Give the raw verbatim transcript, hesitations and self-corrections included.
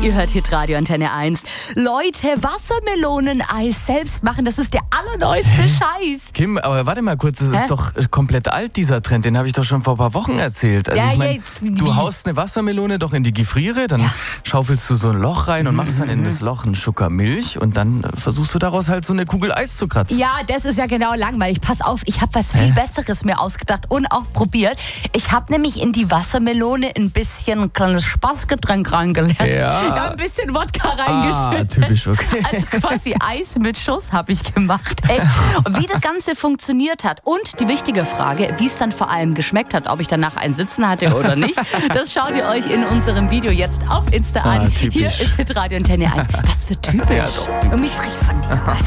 Ihr hört Hitradio Antenne eins. Leute, Wassermeloneneis selbst machen, das ist der allerneueste Scheiß. Kim, aber warte mal kurz, das Hä? ist doch komplett alt, dieser Trend. Den habe ich doch schon vor ein paar Wochen erzählt. Also Ja, ich mein, jetzt- du haust eine Wassermelone doch in die Gefriere, dann Ja. schaufelst du so ein Loch rein und machst dann in das Loch einen Schucker Milch und dann versuchst du daraus halt so eine Kugel Eis zu kratzen. Ja, das ist ja genau langweilig. Pass auf, ich habe was viel Besseres mir ausgedacht und auch probiert. Ich habe nämlich in die Wassermelone ein bisschen ein kleines Spaßgetränk reingelernt. Ja. ein bisschen Wodka Ah, reingeschüttet. typisch, okay. Also quasi Eis mit Schuss habe ich gemacht. Ey. Und wie das Ganze funktioniert hat und die wichtige Frage, wie es dann vor allem geschmeckt hat, ob ich danach einen Sitzen hatte oder nicht, das schaut ihr euch in unserem Video jetzt auf Insta an. Ah, typisch. Hier ist Hitradio Antenne eins. Was für typisch. Ja, doch, typisch. Irgendwie frech von dir.